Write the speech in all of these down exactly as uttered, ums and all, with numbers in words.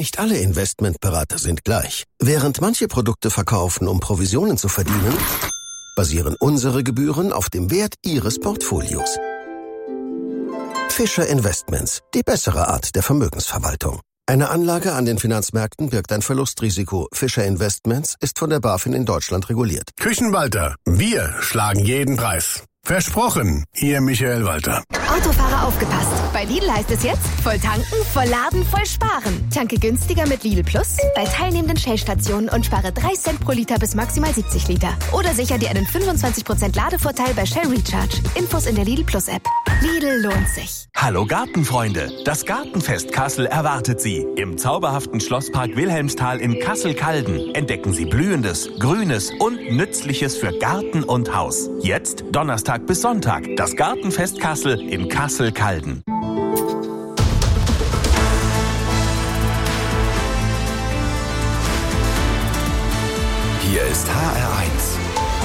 Nicht alle Investmentberater sind gleich. Während manche Produkte verkaufen, um Provisionen zu verdienen, basieren unsere Gebühren auf dem Wert Ihres Portfolios. Fischer Investments, die bessere Art der Vermögensverwaltung. Eine Anlage an den Finanzmärkten birgt ein Verlustrisiko. Fischer Investments ist von der BaFin in Deutschland reguliert. Küchenwalter, wir schlagen jeden Preis. Versprochen, Ihr Michael Walter. Autofahrer aufgepasst. Bei Lidl heißt es jetzt, voll tanken, voll laden, voll sparen. Tanke günstiger mit Lidl Plus bei teilnehmenden Shell-Stationen und spare drei Cent pro Liter bis maximal siebzig Liter. Oder sicher dir einen fünfundzwanzig Prozent Ladevorteil bei Shell Recharge. Infos in der Lidl Plus App. Lidl lohnt sich. Hallo Gartenfreunde, das Gartenfest Kassel erwartet Sie. Im zauberhaften Schlosspark Wilhelmsthal in Kassel-Calden entdecken Sie Blühendes, Grünes und Nützliches für Garten und Haus. Jetzt Donnerstag bis Sonntag, das Gartenfest Kassel in Kassel-Calden. Hier ist H R eins.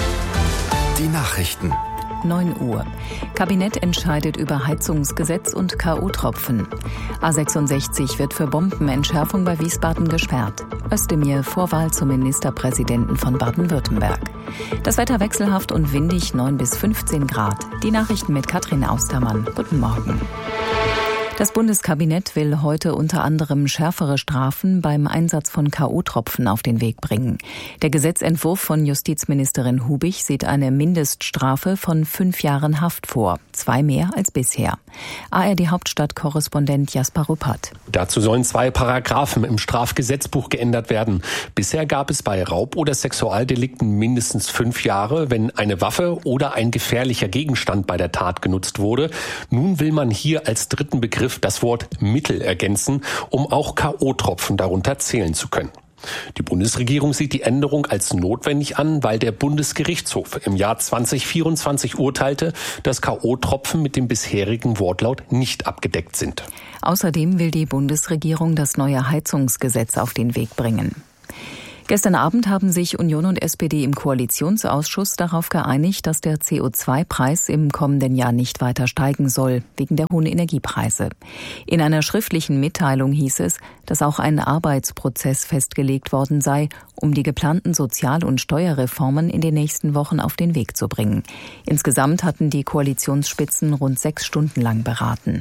Die Nachrichten. neun Uhr. Kabinett entscheidet über Heizungsgesetz und K O-Tropfen. A sechsundsechzig wird für Bombenentschärfung bei Wiesbaden gesperrt. Özdemir Vorwahl zum Ministerpräsidenten von Baden-Württemberg. Das Wetter wechselhaft und windig, neun bis fünfzehn Grad. Die Nachrichten mit Katrin Austermann. Guten Morgen. Das Bundeskabinett will heute unter anderem schärfere Strafen beim Einsatz von K O-Tropfen auf den Weg bringen. Der Gesetzentwurf von Justizministerin Hubich sieht eine Mindeststrafe von fünf Jahren Haft vor, zwei mehr als bisher. A R D-Hauptstadtkorrespondent Jasper Ruppert. Dazu sollen zwei Paragraphen im Strafgesetzbuch geändert werden. Bisher gab es bei Raub- oder Sexualdelikten mindestens fünf Jahre, wenn eine Waffe oder ein gefährlicher Gegenstand bei der Tat genutzt wurde. Nun will man hier als dritten Begriff das Wort Mittel ergänzen, um auch K O-Tropfen darunter zählen zu können. Die Bundesregierung sieht die Änderung als notwendig an, weil der Bundesgerichtshof im Jahr zwanzig vierundzwanzig urteilte, dass K O-Tropfen mit dem bisherigen Wortlaut nicht abgedeckt sind. Außerdem will die Bundesregierung das neue Heizungsgesetz auf den Weg bringen. Gestern Abend haben sich Union und S P D im Koalitionsausschuss darauf geeinigt, dass der C O zwei Preis im kommenden Jahr nicht weiter steigen soll, wegen der hohen Energiepreise. In einer schriftlichen Mitteilung hieß es, dass auch ein Arbeitsprozess festgelegt worden sei, um die geplanten Sozial- und Steuerreformen in den nächsten Wochen auf den Weg zu bringen. Insgesamt hatten die Koalitionsspitzen rund sechs Stunden lang beraten.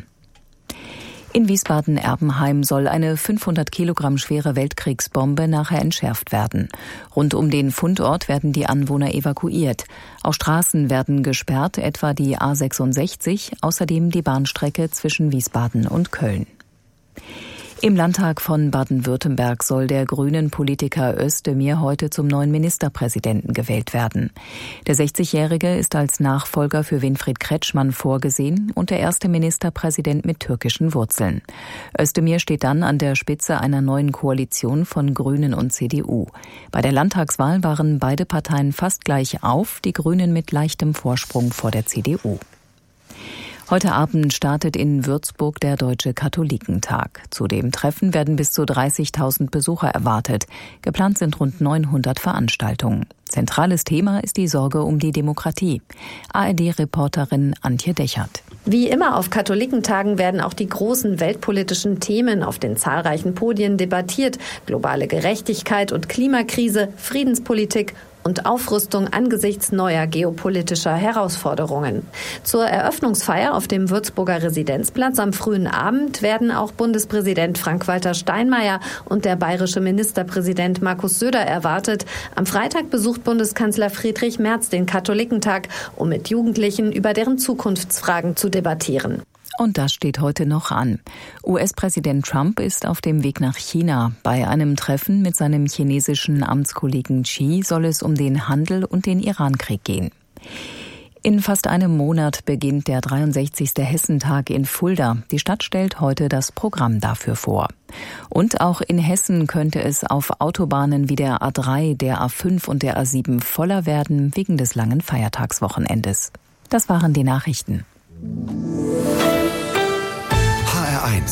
In Wiesbaden-Erbenheim soll eine fünfhundert Kilogramm schwere Weltkriegsbombe nachher entschärft werden. Rund um den Fundort werden die Anwohner evakuiert. Auch Straßen werden gesperrt, etwa die A sechsundsechzig, außerdem die Bahnstrecke zwischen Wiesbaden und Köln. Im Landtag von Baden-Württemberg soll der grünen Politiker Özdemir heute zum neuen Ministerpräsidenten gewählt werden. Der sechzigjährige ist als Nachfolger für Winfried Kretschmann vorgesehen und der erste Ministerpräsident mit türkischen Wurzeln. Özdemir steht dann an der Spitze einer neuen Koalition von Grünen und C D U. Bei der Landtagswahl waren beide Parteien fast gleich auf, die Grünen mit leichtem Vorsprung vor der C D U. Heute Abend startet in Würzburg der Deutsche Katholikentag. Zu dem Treffen werden bis zu dreißigtausend Besucher erwartet. Geplant sind rund neunhundert Veranstaltungen. Zentrales Thema ist die Sorge um die Demokratie. A R D-Reporterin Antje Dechert. Wie immer auf Katholikentagen werden auch die großen weltpolitischen Themen auf den zahlreichen Podien debattiert. Globale Gerechtigkeit und Klimakrise, Friedenspolitik und Aufrüstung angesichts neuer geopolitischer Herausforderungen. Zur Eröffnungsfeier auf dem Würzburger Residenzplatz am frühen Abend werden auch Bundespräsident Frank-Walter Steinmeier und der bayerische Ministerpräsident Markus Söder erwartet. Am Freitag besucht Bundeskanzler Friedrich Merz den Katholikentag, um mit Jugendlichen über deren Zukunftsfragen zu debattieren. Und das steht heute noch an. U S-Präsident Trump ist auf dem Weg nach China. Bei einem Treffen mit seinem chinesischen Amtskollegen Xi soll es um den Handel und den Irankrieg gehen. In fast einem Monat beginnt der dreiundsechzigste Hessentag in Fulda. Die Stadt stellt heute das Programm dafür vor. Und auch in Hessen könnte es auf Autobahnen wie der A drei, der A fünf und der A sieben voller werden wegen des langen Feiertagswochenendes. Das waren die Nachrichten. H R eins.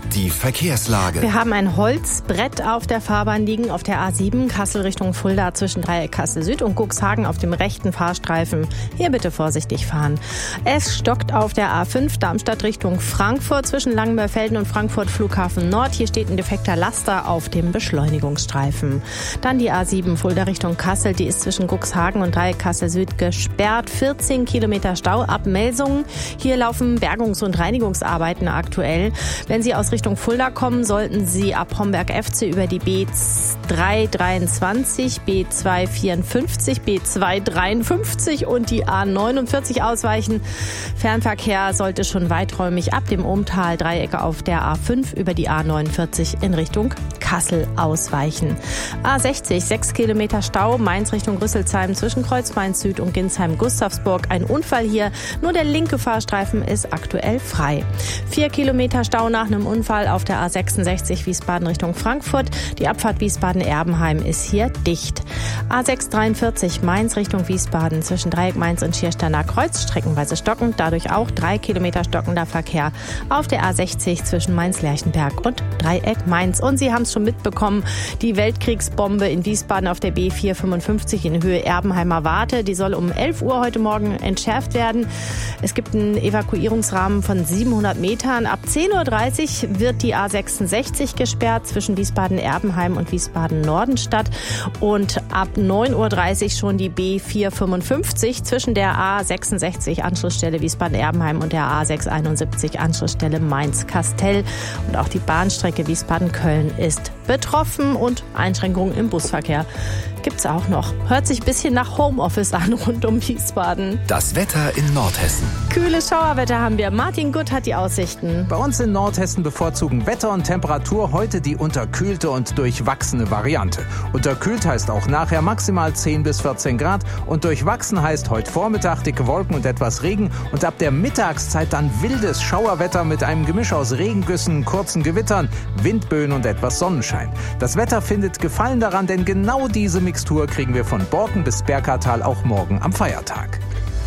Die Verkehrslage. Wir haben ein Holzbrett auf der Fahrbahn liegen auf der A sieben, Kassel Richtung Fulda zwischen Dreieck Kassel Süd und Cuxhagen auf dem rechten Fahrstreifen. Hier bitte vorsichtig fahren. Es stockt auf der A fünf, Darmstadt Richtung Frankfurt zwischen Langenmörfelden und Frankfurt Flughafen Nord. Hier steht ein defekter Laster auf dem Beschleunigungsstreifen. Dann die A sieben, Fulda Richtung Kassel, die ist zwischen Cuxhagen und Dreieck Kassel Süd gesperrt. vierzehn Kilometer Stau ab Melsungen. Hier laufen Bergungs- und Reinigungsarbeiten aktuell. Wenn Sie aus Richtung Fulda kommen, sollten Sie ab Homberg-F C über die B drei dreiundzwanzig, B zwei vierundfünfzig, B zwei dreiundfünfzig und die A neunundvierzig ausweichen. Fernverkehr sollte schon weiträumig ab dem Ohmtal-Dreiecke auf der A fünf über die A neunundvierzig in Richtung Kassel ausweichen. A sechzig, sechs Kilometer Stau, Mainz Richtung Rüsselsheim zwischen Kreuzmainz Süd und Ginsheim-Gustavsburg. Ein Unfall hier, nur der linke Fahrstreifen ist aktuell frei. Vier Kilometer Stau nach einem Unfall auf der A sechsundsechzig Wiesbaden Richtung Frankfurt. Die Abfahrt Wiesbaden-Erbenheim ist hier dicht. A sechs dreiundvierzig Mainz Richtung Wiesbaden zwischen Dreieck Mainz und Schiersteiner Kreuz, streckenweise stockend, dadurch auch drei Kilometer stockender Verkehr auf der A sechzig zwischen Mainz-Lerchenberg und Dreieck Mainz. Und Sie haben es schon mitbekommen, die Weltkriegsbombe in Wiesbaden auf der B vierhundertfünfundfünfzig in Höhe Erbenheimer Warte, die soll um elf Uhr heute Morgen entschärft werden. Es gibt einen Evakuierungsrahmen von siebenhundert Metern. Ab zehn Uhr dreißig wird die A sechsundsechzig gesperrt zwischen Wiesbaden-Erbenheim und Wiesbaden-Nordenstadt und ab neun Uhr dreißig schon die B vierhundertfünfundfünfzig zwischen der A sechsundsechzig Anschlussstelle Wiesbaden-Erbenheim und der A sechshunderteinundsiebzig Anschlussstelle Mainz-Kastel. Und auch die Bahnstrecke Wiesbaden-Köln ist betroffen und Einschränkungen im Busverkehr gibt's auch noch. Hört sich ein bisschen nach Homeoffice an rund um Wiesbaden. Das Wetter in Nordhessen. Kühles Schauerwetter haben wir. Martin Gutt hat die Aussichten. Bei uns in Nordhessen bevorzugen Wetter und Temperatur heute die unterkühlte und durchwachsene Variante. Unterkühlt heißt auch nachher maximal zehn bis vierzehn Grad und durchwachsen heißt heute Vormittag dicke Wolken und etwas Regen und ab der Mittagszeit dann wildes Schauerwetter mit einem Gemisch aus Regengüssen, kurzen Gewittern, Windböen und etwas Sonnenschein. Das Wetter findet Gefallen daran, denn genau diese Mixtur kriegen wir von Borken bis Berkatal auch morgen am Feiertag.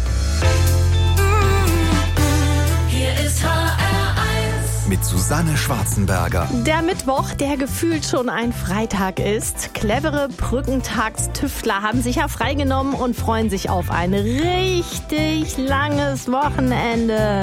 Hier ist H R eins. Mit Susanne Schwarzenberger. Der Mittwoch, der gefühlt schon ein Freitag ist. Clevere Brückentagstüftler haben sich ja freigenommen und freuen sich auf ein richtig langes Wochenende.